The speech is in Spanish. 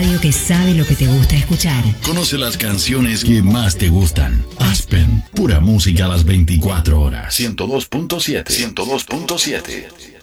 radio que sabe lo que te gusta escuchar. Conoce las canciones que más te gustan. Aspen, pura música a las 24 horas. 102.7. 102.7.